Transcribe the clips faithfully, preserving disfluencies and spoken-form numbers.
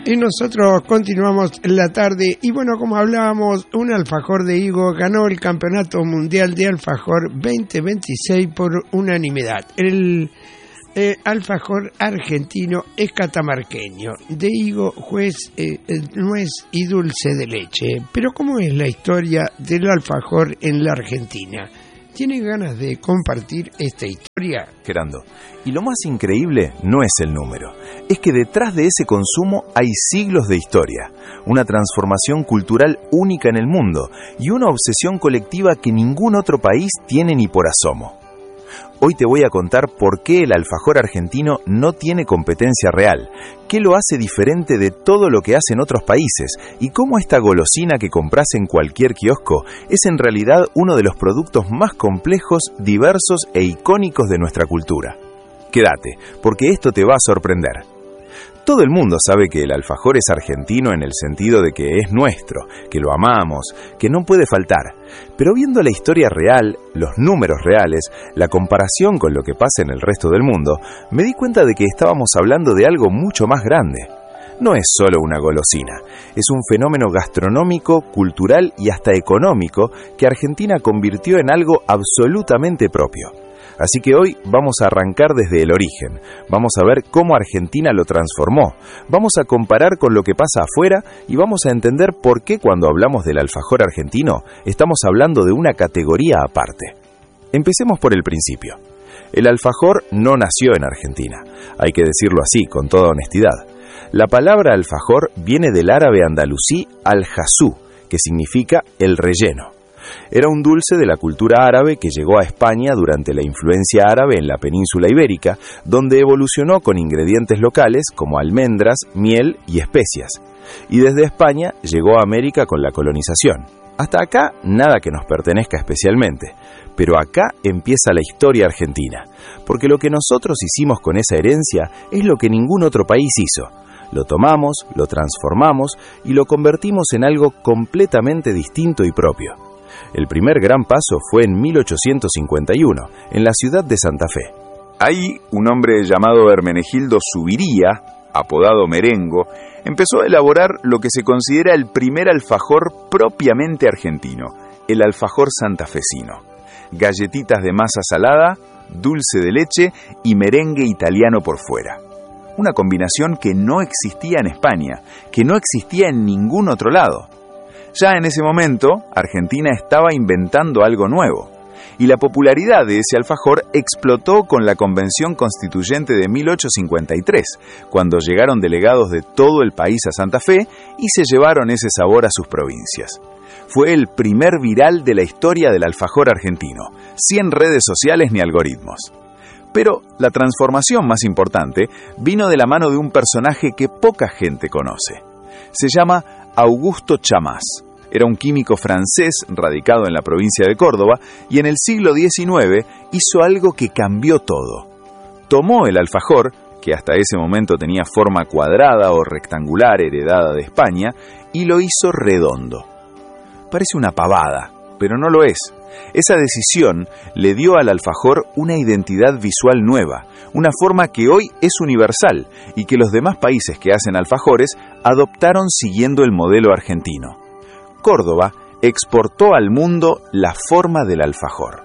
Y nosotros continuamos la tarde. Y bueno, como hablábamos, un alfajor de higo ganó el Campeonato Mundial de Alfajor veinte veintiséis por unanimidad. El eh, alfajor argentino es catamarqueño, de higo, juez, eh, nuez y dulce de leche. Pero ¿cómo es la historia del alfajor en la Argentina? ¿Tienen ganas de compartir esta historia? Gerando, y lo más increíble no es el número, es que detrás de ese consumo hay siglos de historia, una transformación cultural única en el mundo y una obsesión colectiva que ningún otro país tiene ni por asomo. Hoy te voy a contar por qué el alfajor argentino no tiene competencia real, qué lo hace diferente de todo lo que hacen otros países y cómo esta golosina que compras en cualquier kiosco es en realidad uno de los productos más complejos, diversos e icónicos de nuestra cultura. Quédate, porque esto te va a sorprender. Todo el mundo sabe que el alfajor es argentino en el sentido de que es nuestro, que lo amamos, que no puede faltar. Pero viendo la historia real, los números reales, la comparación con lo que pasa en el resto del mundo, me di cuenta de que estábamos hablando de algo mucho más grande. No es solo una golosina, es un fenómeno gastronómico, cultural y hasta económico que Argentina convirtió en algo absolutamente propio. Así que hoy vamos a arrancar desde el origen, vamos a ver cómo Argentina lo transformó, vamos a comparar con lo que pasa afuera y vamos a entender por qué cuando hablamos del alfajor argentino estamos hablando de una categoría aparte. Empecemos por el principio. El alfajor no nació en Argentina, hay que decirlo así, con toda honestidad. La palabra alfajor viene del árabe andalusí al-jasú, que significa el relleno. Era un dulce de la cultura árabe que llegó a España durante la influencia árabe en la península ibérica, donde evolucionó con ingredientes locales como almendras, miel y especias. Y desde España llegó a América con la colonización. Hasta acá nada que nos pertenezca especialmente, pero acá empieza la historia argentina, porque lo que nosotros hicimos con esa herencia es lo que ningún otro país hizo. Lo tomamos, lo transformamos y lo convertimos en algo completamente distinto y propio. El primer gran paso fue en mil ochocientos cincuenta y uno, en la ciudad de Santa Fe. Ahí, un hombre llamado Hermenegildo Zuviría, apodado Merengo, empezó a elaborar lo que se considera el primer alfajor propiamente argentino, el alfajor santafesino. Galletitas de masa salada, dulce de leche y merengue italiano por fuera. Una combinación que no existía en España, que no existía en ningún otro lado. Ya en ese momento, Argentina estaba inventando algo nuevo, y la popularidad de ese alfajor explotó con la Convención Constituyente de mil ochocientos cincuenta y tres, cuando llegaron delegados de todo el país a Santa Fe y se llevaron ese sabor a sus provincias. Fue el primer viral de la historia del alfajor argentino, sin redes sociales ni algoritmos. Pero la transformación más importante vino de la mano de un personaje que poca gente conoce. Se llama Augusto Chamás. Era un químico francés radicado en la provincia de Córdoba y en el siglo diecinueve hizo algo que cambió todo. Tomó el alfajor, que hasta ese momento tenía forma cuadrada o rectangular heredada de España, y lo hizo redondo. Parece una pavada, pero no lo es. Esa decisión le dio al alfajor una identidad visual nueva, una forma que hoy es universal y que los demás países que hacen alfajores adoptaron siguiendo el modelo argentino. Córdoba exportó al mundo la forma del alfajor.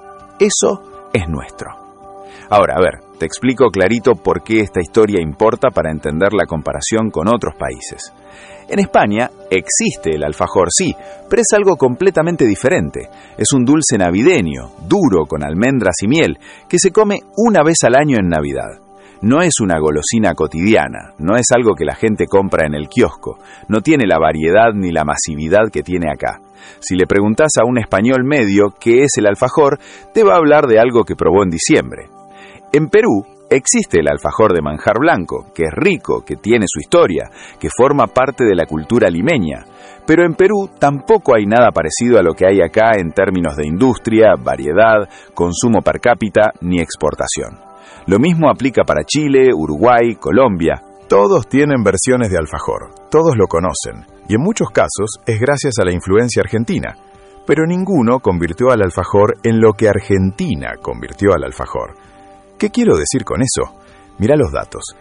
Eso es nuestro. Ahora, a ver, te explico clarito por qué esta historia importa para entender la comparación con otros países. En España existe el alfajor, sí, pero es algo completamente diferente. Es un dulce navideño, duro, con almendras y miel, que se come una vez al año en Navidad. No es una golosina cotidiana, no es algo que la gente compra en el kiosco, no tiene la variedad ni la masividad que tiene acá. Si le preguntás a un español medio qué es el alfajor, te va a hablar de algo que probó en diciembre. En Perú existe el alfajor de manjar blanco, que es rico, que tiene su historia, que forma parte de la cultura limeña. Pero en Perú tampoco hay nada parecido a lo que hay acá en términos de industria, variedad, consumo per cápita ni exportación. Lo mismo aplica para Chile, Uruguay, Colombia. Todos tienen versiones de alfajor, todos lo conocen, y en muchos casos es gracias a la influencia argentina. Pero ninguno convirtió al alfajor en lo que Argentina convirtió al alfajor. ¿Qué quiero decir con eso? Mirá los datos.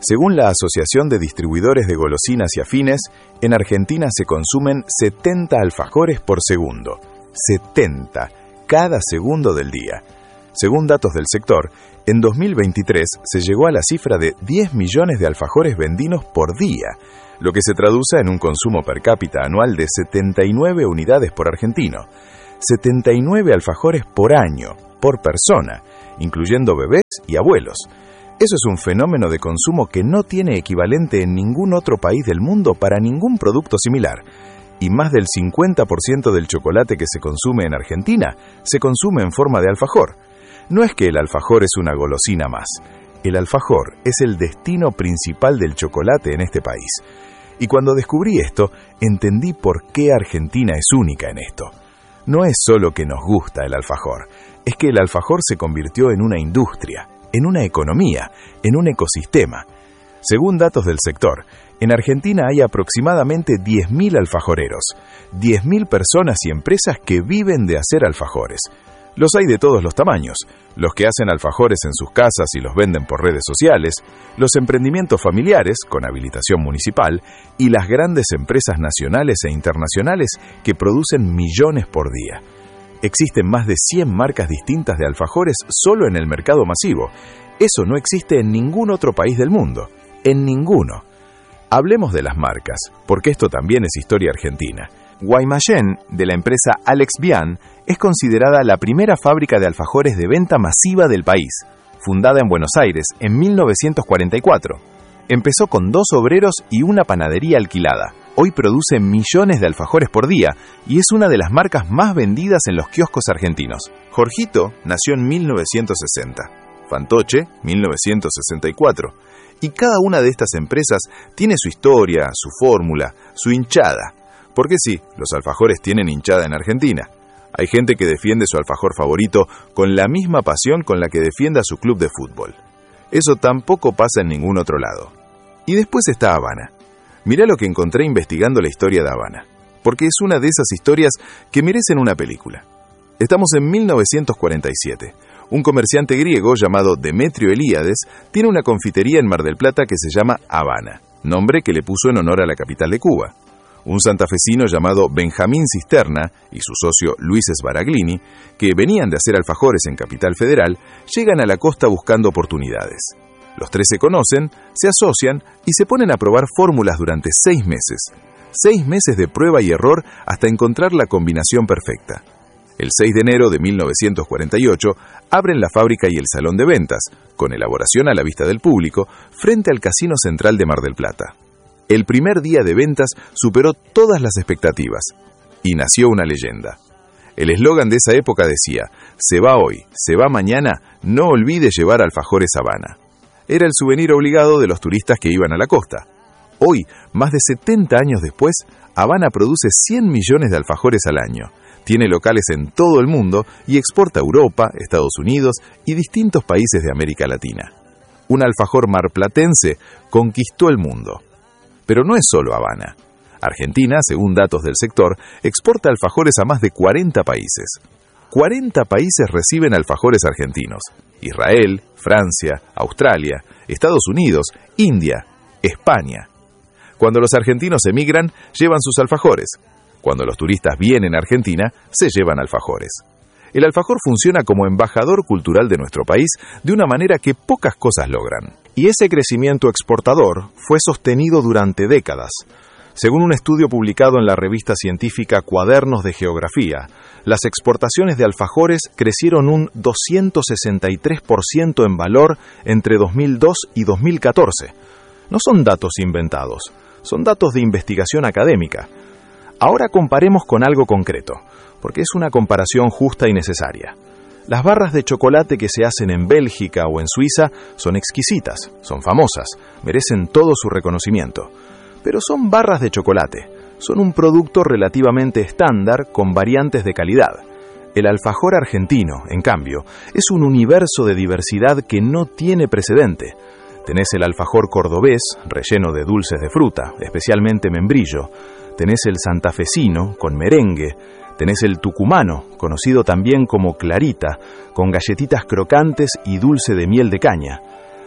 Según la Asociación de Distribuidores de Golosinas y Afines, en Argentina se consumen setenta alfajores por segundo. setenta, cada segundo del día. Según datos del sector, en dos mil veintitrés se llegó a la cifra de diez millones de alfajores vendidos por día, lo que se traduce en un consumo per cápita anual de setenta y nueve unidades por argentino. setenta y nueve alfajores por año, por persona, incluyendo bebés y abuelos. Eso es un fenómeno de consumo que no tiene equivalente en ningún otro país del mundo para ningún producto similar. Y más del cincuenta por ciento del chocolate que se consume en Argentina se consume en forma de alfajor. No es que el alfajor es una golosina más. El alfajor es el destino principal del chocolate en este país. Y cuando descubrí esto, entendí por qué Argentina es única en esto. No es solo que nos gusta el alfajor, es que el alfajor se convirtió en una industria, en una economía, en un ecosistema. Según datos del sector, en Argentina hay aproximadamente diez mil alfajoreros, diez mil personas y empresas que viven de hacer alfajores. Los hay de todos los tamaños, los que hacen alfajores en sus casas y los venden por redes sociales, los emprendimientos familiares con habilitación municipal y las grandes empresas nacionales e internacionales que producen millones por día. Existen más de cien marcas distintas de alfajores solo en el mercado masivo. Eso no existe en ningún otro país del mundo, en ninguno. Hablemos de las marcas, porque esto también es historia argentina. Guaymallén, de la empresa Alex Vian, es considerada la primera fábrica de alfajores de venta masiva del país, fundada en Buenos Aires en mil novecientos cuarenta y cuatro. Empezó con dos obreros y una panadería alquilada. Hoy produce millones de alfajores por día y es una de las marcas más vendidas en los kioscos argentinos. Jorgito nació en mil novecientos sesenta, Fantoche mil novecientos sesenta y cuatro, y cada una de estas empresas tiene su historia, su fórmula, su hinchada. Porque sí, los alfajores tienen hinchada en Argentina. Hay gente que defiende su alfajor favorito con la misma pasión con la que defiende a su club de fútbol. Eso tampoco pasa en ningún otro lado. Y después está Habana. Mirá lo que encontré investigando la historia de Habana, porque es una de esas historias que merecen una película. Estamos en mil novecientos cuarenta y siete. Un comerciante griego llamado Demetrio Elíades tiene una confitería en Mar del Plata que se llama Habana, nombre que le puso en honor a la capital de Cuba. Un santafesino llamado Benjamín Cisterna y su socio Luis Sbaraglini, que venían de hacer alfajores en Capital Federal, llegan a la costa buscando oportunidades. Los tres se conocen, se asocian y se ponen a probar fórmulas durante seis meses. Seis meses de prueba y error hasta encontrar la combinación perfecta. El seis de enero de mil novecientos cuarenta y ocho abren la fábrica y el salón de ventas, con elaboración a la vista del público, frente al Casino Central de Mar del Plata. El primer día de ventas superó todas las expectativas y nació una leyenda. El eslogan de esa época decía: "Se va hoy, se va mañana, no olvide llevar alfajores Habana". Era el souvenir obligado de los turistas que iban a la costa. Hoy, más de setenta años después, Habana produce cien millones de alfajores al año. Tiene locales en todo el mundo y exporta a Europa, Estados Unidos y distintos países de América Latina. Un alfajor marplatense conquistó el mundo. Pero no es solo Habana. Argentina, según datos del sector, exporta alfajores a más de cuarenta países. cuarenta países reciben alfajores argentinos: Israel, Francia, Australia, Estados Unidos, India, España. Cuando los argentinos emigran, llevan sus alfajores. Cuando los turistas vienen a Argentina, se llevan alfajores. El alfajor funciona como embajador cultural de nuestro país de una manera que pocas cosas logran. Y ese crecimiento exportador fue sostenido durante décadas. Según un estudio publicado en la revista científica Cuadernos de Geografía, las exportaciones de alfajores crecieron un doscientos sesenta y tres por ciento en valor entre dos mil dos y dos mil catorce. No son datos inventados, son datos de investigación académica. Ahora comparemos con algo concreto, porque es una comparación justa y necesaria. Las barras de chocolate que se hacen en Bélgica o en Suiza son exquisitas, son famosas, merecen todo su reconocimiento. Pero son barras de chocolate, son un producto relativamente estándar con variantes de calidad. El alfajor argentino, en cambio, es un universo de diversidad que no tiene precedente. Tenés el alfajor cordobés, relleno de dulces de fruta, especialmente membrillo. Tenés el santafesino, con merengue. Tenés el tucumano, conocido también como clarita, con galletitas crocantes y dulce de miel de caña.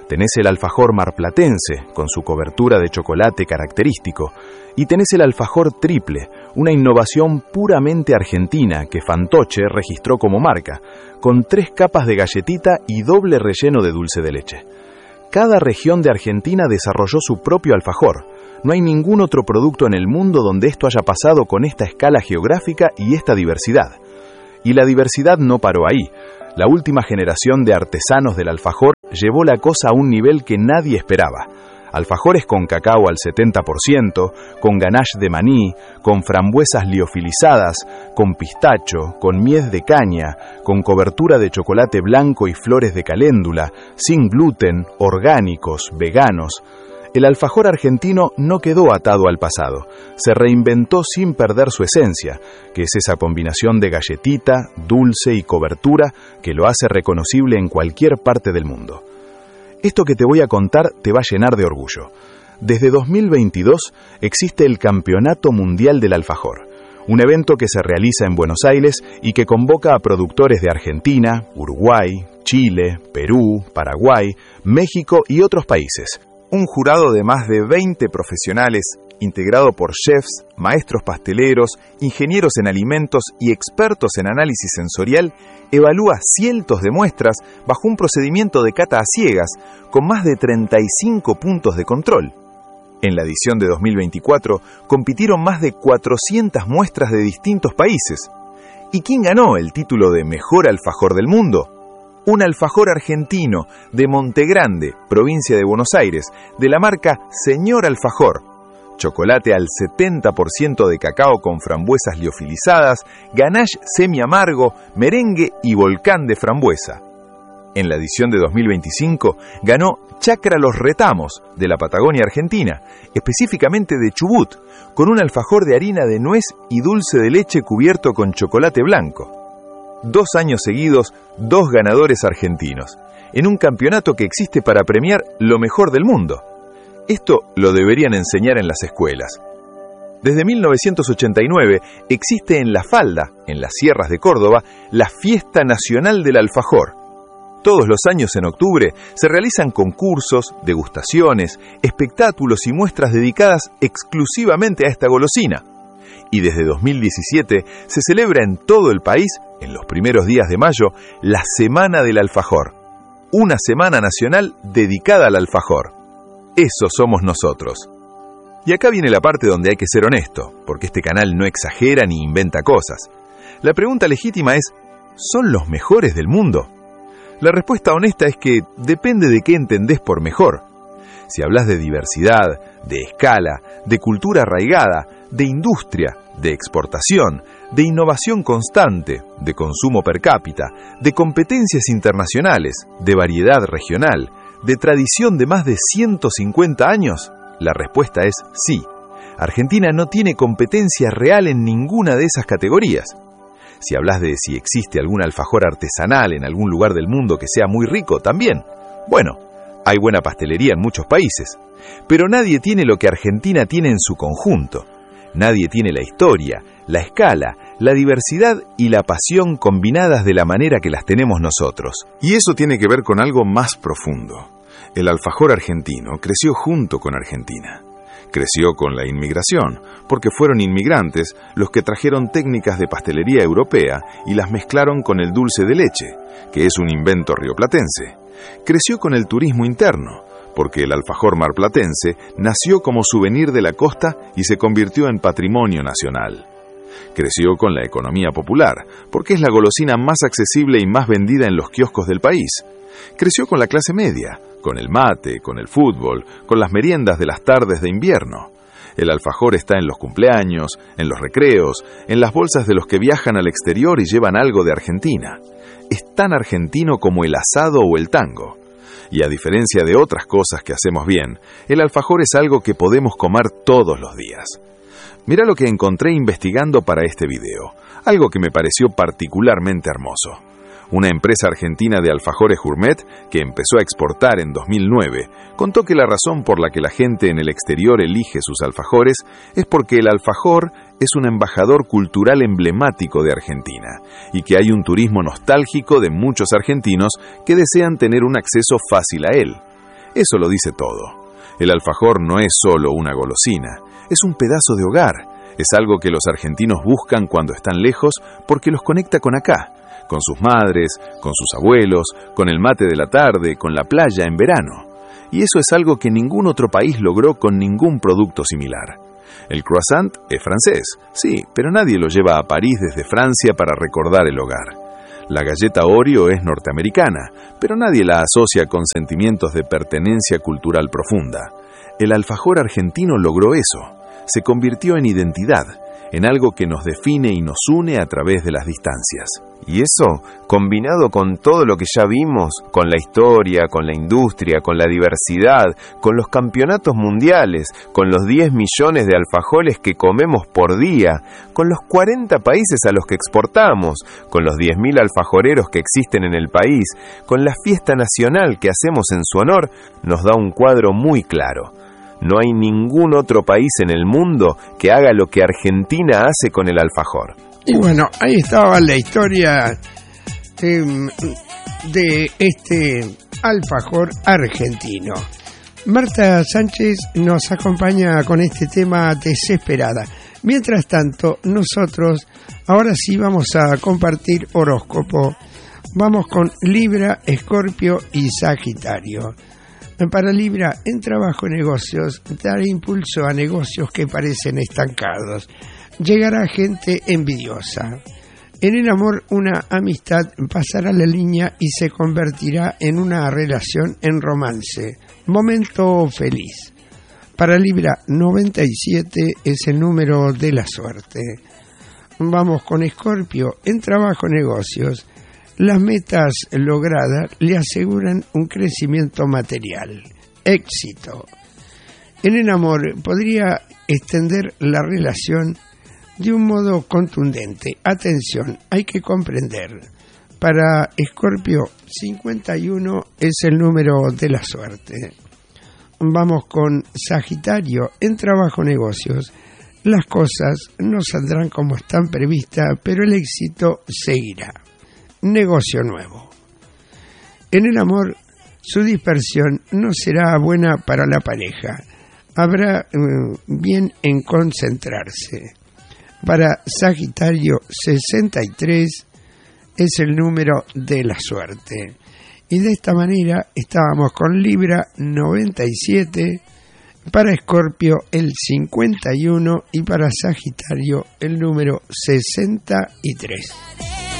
Tenés el alfajor marplatense, con su cobertura de chocolate característico, y tenés el alfajor triple, una innovación puramente argentina que Fantoche registró como marca, con tres capas de galletita y doble relleno de dulce de leche. Cada región de Argentina desarrolló su propio alfajor. No hay ningún otro producto en el mundo donde esto haya pasado con esta escala geográfica y esta diversidad. Y la diversidad no paró ahí. La última generación de artesanos del alfajor llevó la cosa a un nivel que nadie esperaba. Alfajores con cacao al setenta por ciento, con ganache de maní, con frambuesas liofilizadas, con pistacho, con miel de caña, con cobertura de chocolate blanco y flores de caléndula, sin gluten, orgánicos, veganos. El alfajor argentino no quedó atado al pasado, se reinventó sin perder su esencia, que es esa combinación de galletita, dulce y cobertura que lo hace reconocible en cualquier parte del mundo. Esto que te voy a contar te va a llenar de orgullo. Desde dos mil veintidós existe el Campeonato Mundial del Alfajor, un evento que se realiza en Buenos Aires y que convoca a productores de Argentina, Uruguay, Chile, Perú, Paraguay, México y otros países. Un jurado de más de veinte profesionales, integrado por chefs, maestros pasteleros, ingenieros en alimentos y expertos en análisis sensorial, evalúa cientos de muestras bajo un procedimiento de cata a ciegas, con más de treinta y cinco puntos de control. En la edición de dos mil veinticuatro compitieron más de cuatrocientas muestras de distintos países. ¿Y quién ganó el título de Mejor Alfajor del Mundo? Un alfajor argentino de Montegrande, provincia de Buenos Aires, de la marca Señor Alfajor. Chocolate al setenta por ciento de cacao con frambuesas liofilizadas, ganache semi-amargo, merengue y volcán de frambuesa. En la edición de dos mil veinticinco ganó Chacra Los Retamos, de la Patagonia Argentina, específicamente de Chubut, con un alfajor de harina de nuez y dulce de leche cubierto con chocolate blanco. Dos años seguidos, dos ganadores argentinos, en un campeonato que existe para premiar lo mejor del mundo. Esto lo deberían enseñar en las escuelas. Desde mil novecientos ochenta y nueve existe en La Falda, en las sierras de Córdoba, la Fiesta Nacional del Alfajor. Todos los años en octubre se realizan concursos, degustaciones, espectáculos y muestras dedicadas exclusivamente a esta golosina. Y desde dos mil diecisiete se celebra en todo el país, en los primeros días de mayo, la Semana del Alfajor. Una semana nacional dedicada al alfajor. Eso somos nosotros. Y acá viene la parte donde hay que ser honesto, porque este canal no exagera ni inventa cosas. La pregunta legítima es, ¿son los mejores del mundo? La respuesta honesta es que depende de qué entendés por mejor. Si hablas de diversidad, de escala, de cultura arraigada, de industria, de exportación, de innovación constante, de consumo per cápita, de competencias internacionales, de variedad regional, de tradición de más de ciento cincuenta años, la respuesta es sí. Argentina no tiene competencia real en ninguna de esas categorías. Si hablas de si existe algún alfajor artesanal en algún lugar del mundo que sea muy rico, también. Bueno, hay buena pastelería en muchos países, pero nadie tiene lo que Argentina tiene en su conjunto. Nadie tiene la historia, la escala, la diversidad y la pasión combinadas de la manera que las tenemos nosotros. Y eso tiene que ver con algo más profundo. El alfajor argentino creció junto con Argentina. Creció con la inmigración, porque fueron inmigrantes los que trajeron técnicas de pastelería europea y las mezclaron con el dulce de leche, que es un invento rioplatense. Creció con el turismo interno, porque el alfajor marplatense nació como souvenir de la costa y se convirtió en patrimonio nacional. Creció con la economía popular, porque es la golosina más accesible y más vendida en los kioscos del país. Creció con la clase media, con el mate, con el fútbol, con las meriendas de las tardes de invierno. El alfajor está en los cumpleaños, en los recreos, en las bolsas de los que viajan al exterior y llevan algo de Argentina. Es tan argentino como el asado o el tango. Y a diferencia de otras cosas que hacemos bien, el alfajor es algo que podemos comer todos los días. Mirá lo que encontré investigando para este video, algo que me pareció particularmente hermoso. Una empresa argentina de alfajores gourmet, que empezó a exportar en dos mil nueve, contó que la razón por la que la gente en el exterior elige sus alfajores es porque el alfajor es un embajador cultural emblemático de Argentina y que hay un turismo nostálgico de muchos argentinos que desean tener un acceso fácil a él. Eso lo dice todo. El alfajor no es solo una golosina, es un pedazo de hogar. Es algo que los argentinos buscan cuando están lejos porque los conecta con acá, con sus madres, con sus abuelos, con el mate de la tarde, con la playa en verano. Y eso es algo que ningún otro país logró con ningún producto similar. El croissant es francés, sí, pero nadie lo lleva a París desde Francia para recordar el hogar. La galleta Oreo es norteamericana, pero nadie la asocia con sentimientos de pertenencia cultural profunda. El alfajor argentino logró eso. Se convirtió en identidad, en algo que nos define y nos une a través de las distancias. Y eso, combinado con todo lo que ya vimos, con la historia, con la industria, con la diversidad, con los campeonatos mundiales, con los diez millones de alfajores que comemos por día, con los cuarenta países a los que exportamos, con los diez mil alfajoreros que existen en el país, con la fiesta nacional que hacemos en su honor, nos da un cuadro muy claro. No hay ningún otro país en el mundo que haga lo que Argentina hace con el alfajor. Y bueno, ahí estaba la historia eh, de este alfajor argentino. Marta Sánchez nos acompaña con este tema Desesperada. Mientras tanto, nosotros ahora sí vamos a compartir horóscopo. Vamos con Libra, Escorpio y Sagitario. Para Libra, en trabajo y negocios, dar impulso a negocios que parecen estancados. Llegará gente envidiosa. En el amor, una amistad pasará la línea y se convertirá en una relación en romance. Momento feliz. Para Libra, noventa y siete es el número de la suerte. Vamos con Escorpio, en trabajo y negocios. Las metas logradas le aseguran un crecimiento material. Éxito. En el amor podría extender la relación de un modo contundente. Atención, hay que comprender. Para Escorpio, cincuenta y uno es el número de la suerte. Vamos con Sagitario, en trabajo y negocios. Las cosas no saldrán como están previstas, pero el éxito seguirá. Negocio nuevo. En el amor, su dispersión no será buena para la pareja. Habrá eh, bien en concentrarse. Para Sagitario, sesenta y tres es el número de la suerte. Y de esta manera estábamos con Libra, noventa y siete, para Escorpio el cincuenta y uno y para Sagitario el número sesenta y tres.